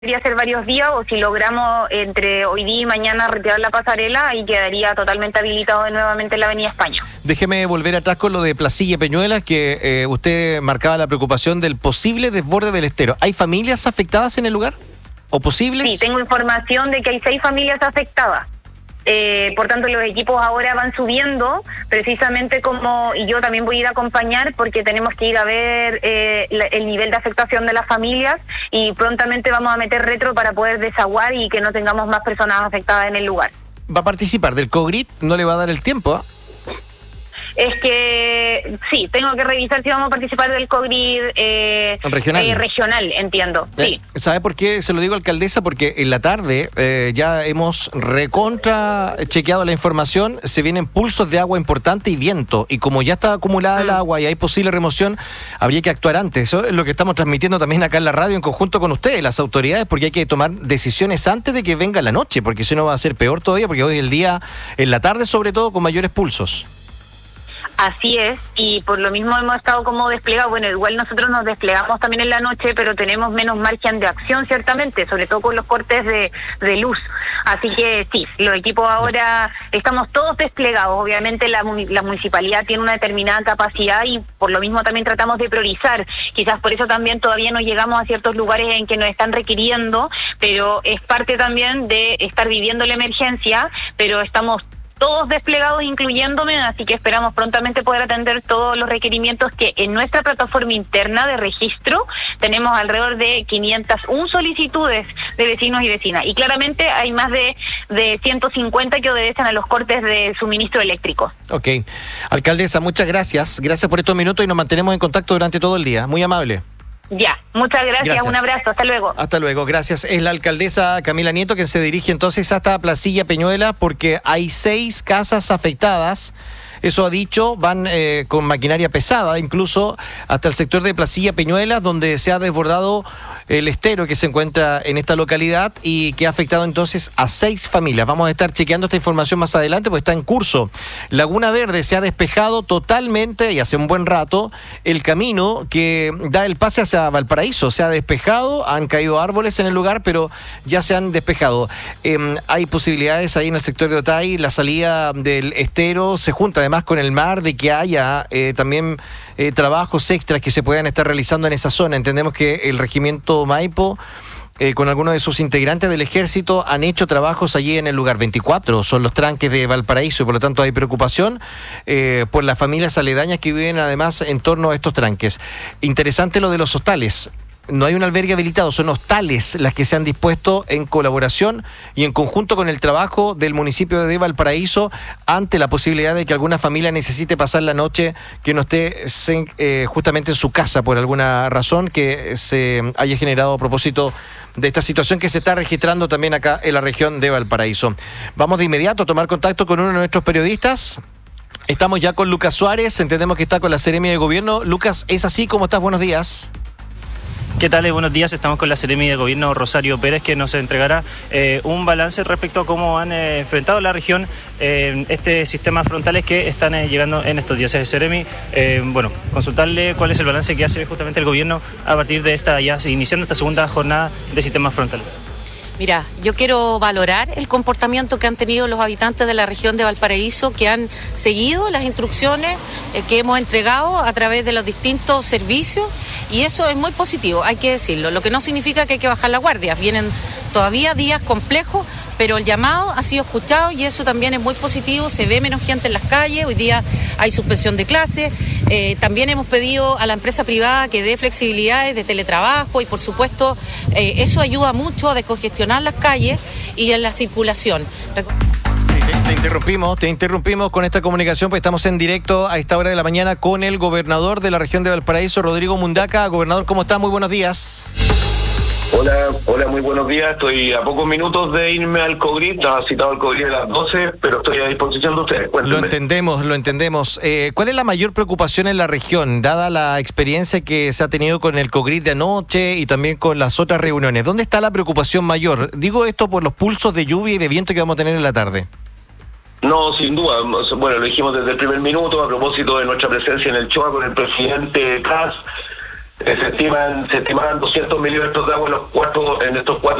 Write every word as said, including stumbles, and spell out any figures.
Podría ser varios días, o si logramos entre hoy día y mañana retirar la pasarela, ahí quedaría totalmente habilitado de nuevamente la Avenida España. Déjeme volver atrás con lo de Placilla y Peñuelas, que eh, usted marcaba la preocupación del posible desborde del estero. ¿Hay familias afectadas en el lugar? ¿O posibles? Sí, tengo información de que hay seis familias afectadas. Eh, por tanto, los equipos ahora van subiendo, precisamente como, y yo también voy a ir a acompañar porque tenemos que ir a ver eh, la, el nivel de afectación de las familias, y prontamente vamos a meter retro para poder desaguar y que no tengamos más personas afectadas en el lugar. ¿Va a participar del COGRID? ¿No le va a dar el tiempo? ¿eh? Es que sí, tengo que revisar si vamos a participar del COGRID eh, regional. Eh, regional, entiendo. Eh, sí. ¿Sabe por qué se lo digo, alcaldesa? Porque en la tarde eh, ya hemos recontra chequeado la información, se vienen pulsos de agua importante y viento, y como ya está acumulada mm. el agua y hay posible remoción, habría que actuar antes. Eso es lo que estamos transmitiendo también acá en la radio en conjunto con ustedes, las autoridades, porque hay que tomar decisiones antes de que venga la noche, porque si no va a ser peor todavía, porque hoy es el día, en la tarde sobre todo, con mayores pulsos. Así es, y por lo mismo hemos estado como desplegados. Bueno, igual nosotros nos desplegamos también en la noche, pero tenemos menos margen de acción, ciertamente, sobre todo con los cortes de, de luz. Así que sí, los equipos ahora estamos todos desplegados. Obviamente la, la municipalidad tiene una determinada capacidad y por lo mismo también tratamos de priorizar. Quizás por eso también todavía no llegamos a ciertos lugares en que nos están requiriendo, pero es parte también de estar viviendo la emergencia, pero estamos todos desplegados, incluyéndome, así que esperamos prontamente poder atender todos los requerimientos que en nuestra plataforma interna de registro tenemos alrededor de quinientas una solicitudes de vecinos y vecinas, y claramente hay más de, de ciento cincuenta que obedecen a los cortes de suministro eléctrico. Ok. Alcaldesa, muchas gracias. Gracias por estos minutos y nos mantenemos en contacto durante todo el día. Muy amable. Ya, muchas gracias, gracias, un abrazo, hasta luego. Hasta luego, gracias. Es la alcaldesa Camila Nieto quien se dirige entonces hasta Placilla Peñuela, porque hay seis casas afectadas. Eso ha dicho, van eh, con maquinaria pesada, incluso hasta el sector de Placilla Peñuelas, donde se ha desbordado el estero que se encuentra en esta localidad y que ha afectado entonces a seis familias. Vamos a estar chequeando esta información más adelante, porque está en curso. Laguna Verde se ha despejado totalmente, y hace un buen rato, el camino que da el pase hacia Valparaíso. Se ha despejado, han caído árboles en el lugar, pero ya se han despejado. Eh, hay posibilidades ahí en el sector de Otay, la salida del estero se junta además con el mar, de que haya eh, también eh, trabajos extras que se puedan estar realizando en esa zona. Entendemos que el regimiento Maipo, eh, con algunos de sus integrantes del ejército, han hecho trabajos allí en el lugar. veinticuatro son los tranques de Valparaíso, y por lo tanto hay preocupación eh, por las familias aledañas que viven además en torno a estos tranques. Interesante lo de los hostales. No hay un albergue habilitado, son hostales las que se han dispuesto en colaboración y en conjunto con el trabajo del municipio de Valparaíso, ante la posibilidad de que alguna familia necesite pasar la noche que no esté eh, justamente en su casa por alguna razón que se haya generado a propósito de esta situación que se está registrando también acá en la región de Valparaíso. Vamos de inmediato a tomar contacto con uno de nuestros periodistas. Estamos ya con Lucas Suárez, entendemos que está con la Seremi de Gobierno. Lucas, ¿es así? ¿Cómo estás? Buenos días. ¿Qué tal? Buenos días. Estamos con la Seremi de Gobierno, Rosario Pérez, que nos entregará eh, un balance respecto a cómo han eh, enfrentado la región eh, este sistema frontales que están eh, llegando en estos días. Eh, Seremi, eh, bueno, consultarle cuál es el balance que hace justamente el gobierno a partir de esta, ya iniciando esta segunda jornada de sistemas frontales. Mira, yo quiero valorar el comportamiento que han tenido los habitantes de la región de Valparaíso, que han seguido las instrucciones eh, que hemos entregado a través de los distintos servicios, y eso es muy positivo, hay que decirlo, lo que no significa que hay que bajar la guardia. Vienen todavía días complejos, pero el llamado ha sido escuchado y eso también es muy positivo. Se ve menos gente en las calles, hoy día hay suspensión de clases. Eh, también hemos pedido a la empresa privada que dé flexibilidades de teletrabajo y por supuesto eh, eso ayuda mucho a descongestionar las calles y en la circulación. Sí, te, te interrumpimos, te interrumpimos con esta comunicación, porque estamos en directo a esta hora de la mañana con el gobernador de la región de Valparaíso, Rodrigo Mundaca. Gobernador, ¿cómo está? Muy buenos días. Hola, hola, muy buenos días. Estoy a pocos minutos de irme al COGRID. Estaba citado al COGRID a las doce, pero estoy a disposición de ustedes. Cuéntenme. Lo entendemos, lo entendemos. Eh, ¿Cuál es la mayor preocupación en la región, dada la experiencia que se ha tenido con el COGRID de anoche y también con las otras reuniones? ¿Dónde está la preocupación mayor? Digo esto por los pulsos de lluvia y de viento que vamos a tener en la tarde. No, sin duda. Bueno, lo dijimos desde el primer minuto a propósito de nuestra presencia en el Choa con el presidente Kass. eh, se estiman se estimaban doscientos milímetros de agua en los cuatro en estos cuatro